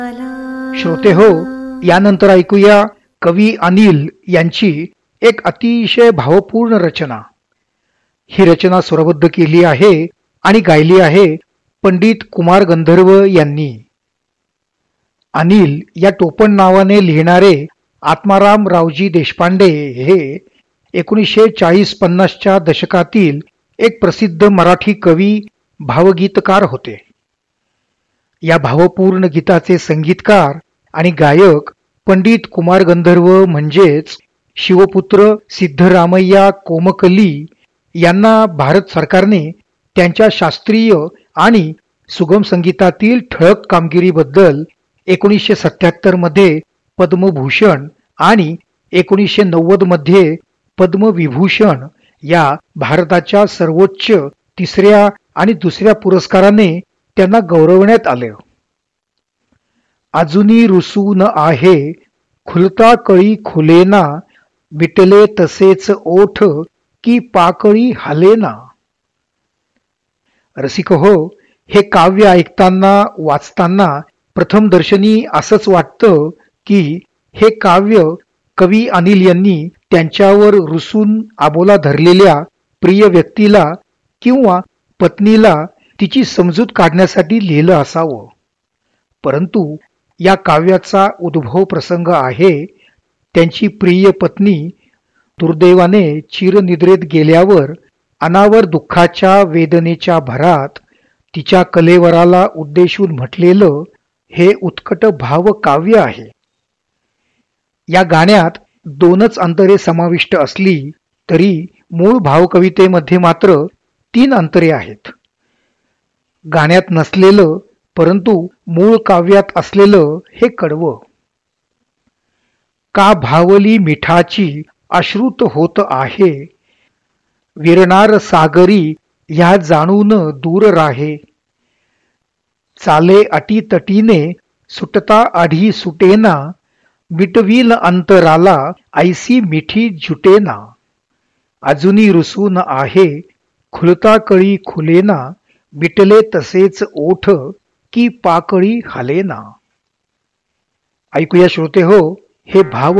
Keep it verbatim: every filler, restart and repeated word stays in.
श्रोते हो, यानंतर ऐकूया कवी अनिल यांची एक अतिशय भावपूर्ण रचना. ही रचना स्वरबद्ध केली आहे आणि गायली आहे पंडित कुमार गंधर्व यांनी. अनिल या टोपण नावाने लिहिणारे आत्माराम रावजी देशपांडे हे एकोणीसशे चाळीस पन्नासच्या दशकातील एक प्रसिद्ध मराठी कवी भावगीतकार होते. या भावपूर्ण गीताचे संगीतकार आणि गायक पंडित कुमार गंधर्व म्हणजेच शिवपुत्र सिद्धरामय्या कोमकली यांना भारत सरकारने त्यांच्या शास्त्रीय आणि सुगम संगीतातील ठळक कामगिरीबद्दल एकोणीसशे सत्याहत्तर मध्ये पद्मभूषण आणि एकोणीसशे नव्वद मध्ये पद्मविभूषण या भारताच्या सर्वोच्च तिसऱ्या आणि दुसऱ्या पुरस्काराने त्यांना गौरवण्यात आले. अजूनी रुसून आहे खुलता कळी खुलेना, मिटले तसेच ओठ की पाकळी हलेना. रसिक हो, हे काव्य ऐकताना वाचताना प्रथम दर्शनी असंच वाटतं की हे काव्य कवी अनिल यांनी त्यांच्यावर रुसून आबोला धरलेल्या प्रिय व्यक्तीला किंवा पत्नीला तिची समजूत काढण्यासाठी लिहिलं असावं. परंतु या काव्याचा उद्भव प्रसंग आहे त्यांची प्रिय पत्नी दुर्दैवाने चिरनिद्रेत गेल्यावर अनावर दुःखाच्या वेदनेच्या भरात तिच्या कलेवराला उद्देशून म्हटलेलं हे उत्कट भाव काव्य आहे. या गाण्यात दोनच अंतरे समाविष्ट असली तरी मूळ भावकवितेमध्ये मात्र तीन अंतरे आहेत. गाण्यात नसलेलं परंतु मूळ काव्यात असलेलं हे कडवं. का भावली मिठाची अश्रुत होत आहे, विरणार सागरी ह्या जाणून दूर राहे. चाले अटीतटीने सुटता आढी सुटेना, मिटवील अंतराला ऐसी मिठी जुटेना. अजूनी रुसून आहे खुलता कळी खुलेना, मिटले तसेच ओठ की पाकळी हलेना. ऐकूया श्रोते हो, हे भाव